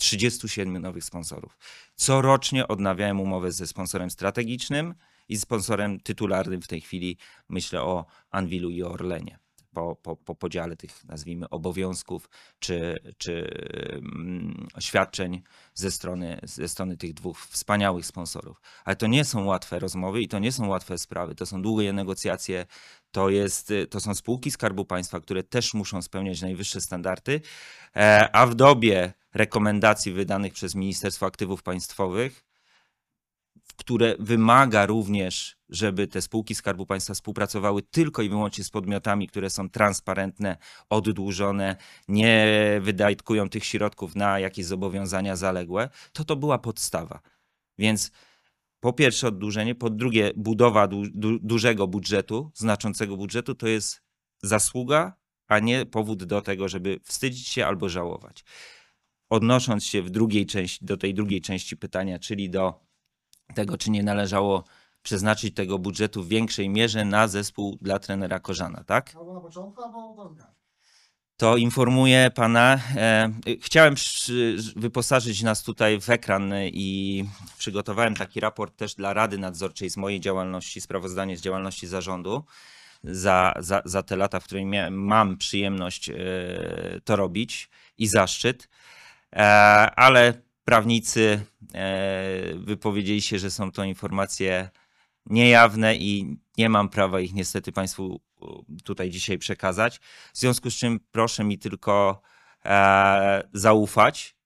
37 nowych sponsorów. Corocznie odnawiałem umowę ze sponsorem strategicznym i sponsorem tytularnym w tej chwili. Myślę o Anwilu i Orlenie. Po podziale tych, nazwijmy, obowiązków czy świadczeń ze strony tych dwóch wspaniałych sponsorów. Ale to nie są łatwe rozmowy i to nie są łatwe sprawy. To są długie negocjacje. To są spółki Skarbu Państwa, które też muszą spełniać najwyższe standardy, a w dobie rekomendacji wydanych przez Ministerstwo Aktywów Państwowych, które wymaga również, żeby te spółki Skarbu Państwa współpracowały tylko i wyłącznie z podmiotami, które są transparentne, oddłużone, nie wydatkują tych środków na jakieś zobowiązania zaległe, to była podstawa. Więc po pierwsze oddłużenie, po drugie budowa dużego budżetu, znaczącego budżetu, to jest zasługa, a nie powód do tego, żeby wstydzić się albo żałować. Odnosząc się do tej drugiej części pytania, czyli do tego, czy nie należało przeznaczyć tego budżetu w większej mierze na zespół dla trenera Korzana, tak? Albo na początku, albo To informuję pana. Chciałem wyposażyć nas tutaj w ekran i przygotowałem taki raport też dla Rady Nadzorczej z mojej działalności, sprawozdanie z działalności zarządu za te lata, w których mam przyjemność to robić i zaszczyt, ale prawnicy wypowiedzieli się, że są to informacje niejawne i nie mam prawa ich niestety Państwu tutaj dzisiaj przekazać. W związku z czym proszę mi tylko zaufać.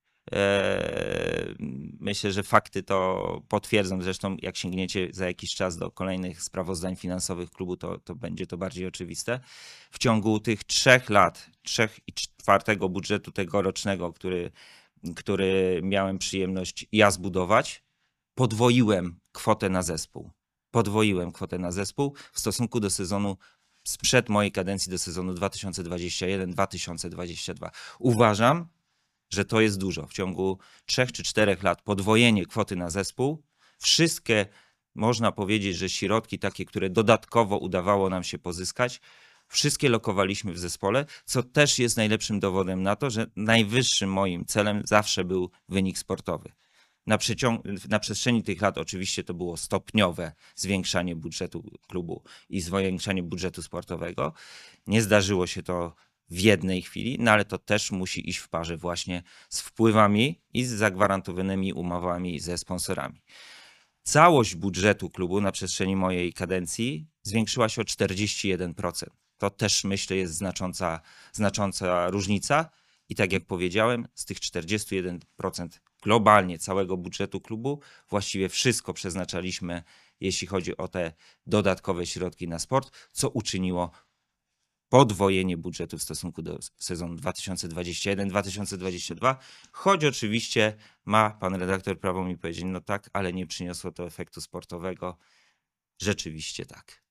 Myślę, że fakty to potwierdzą. Zresztą jak sięgniecie za jakiś czas do kolejnych sprawozdań finansowych klubu, to będzie to bardziej oczywiste. W ciągu tych 3 lat, 3,25 budżetu tegorocznego, który miałem przyjemność ja zbudować, podwoiłem kwotę na zespół. Podwoiłem kwotę na zespół w stosunku do sezonu sprzed mojej kadencji, do sezonu 2021-2022. Uważam, że to jest dużo. W ciągu 3 czy 4 lat podwojenie kwoty na zespół. Wszystkie, można powiedzieć, że środki takie, które dodatkowo udawało nam się pozyskać, wszystkie lokowaliśmy w zespole, co też jest najlepszym dowodem na to, że najwyższym moim celem zawsze był wynik sportowy. Na przestrzeni tych lat oczywiście to było stopniowe zwiększanie budżetu klubu i zwiększanie budżetu sportowego. Nie zdarzyło się to w jednej chwili, no ale to też musi iść w parze właśnie z wpływami i z zagwarantowanymi umowami ze sponsorami. Całość budżetu klubu na przestrzeni mojej kadencji zwiększyła się o 41%. To też myślę jest znacząca różnica i tak jak powiedziałem, z tych 41% globalnie całego budżetu klubu właściwie wszystko przeznaczaliśmy, jeśli chodzi o te dodatkowe środki na sport, co uczyniło podwojenie budżetu w stosunku do sezonu 2021-2022, choć oczywiście ma pan redaktor prawo mi powiedzieć, no tak, ale nie przyniosło to efektu sportowego. Rzeczywiście tak.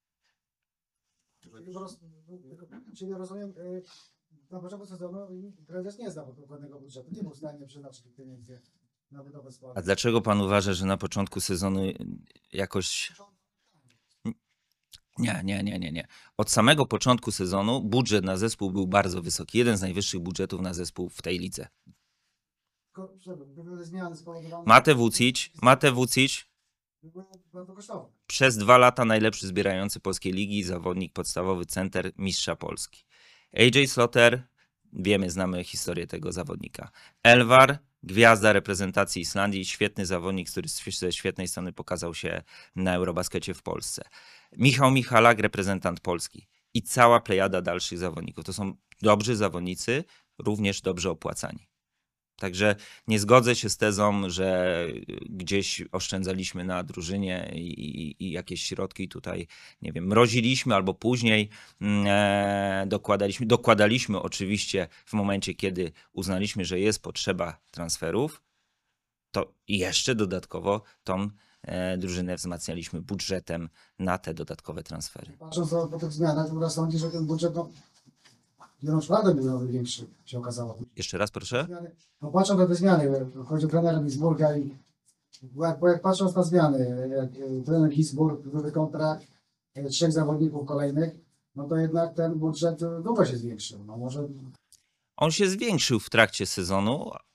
Czyli rozumiem, na początku sezonu prezes nie znał dokładnego budżetu, nie był w stanie przeznaczyć tych pieniędzy na budowę składu. A dlaczego pan uważa, że na początku sezonu jakoś... Nie. Od samego początku sezonu budżet na zespół był bardzo wysoki. Jeden z najwyższych budżetów na zespół w tej lidze. Były zmiany spowodowane... Mate Vucic, Były bardzo kosztowne. przez 2 lata najlepszy zbierający polskiej ligi, zawodnik podstawowy, center, mistrza Polski. AJ Slaughter, znamy historię tego zawodnika. Elvar, gwiazda reprezentacji Islandii, świetny zawodnik, który ze świetnej strony pokazał się na Eurobaskecie w Polsce. Michał Michalak, reprezentant Polski i cała plejada dalszych zawodników. To są dobrzy zawodnicy, również dobrze opłacani. Także nie zgodzę się z tezą, że gdzieś oszczędzaliśmy na drużynie i jakieś środki tutaj, nie wiem, mroziliśmy albo później dokładaliśmy. Dokładaliśmy oczywiście w momencie, kiedy uznaliśmy, że jest potrzeba transferów, to jeszcze dodatkowo tą drużynę wzmacnialiśmy budżetem na te dodatkowe transfery. Patrząc po tych zmianach, to sądzi, że ten budżet wielokrotnie był nawet większy, się okazało. Jeszcze raz proszę. No patrząc na te zmiany, chodzi o trenera Gisburga i jak patrząc na zmiany, jak trener Gisburg, były kontrakt 3 zawodników kolejnych, no to jednak ten budżet długo się zwiększył. No może... On się zwiększył w trakcie sezonu,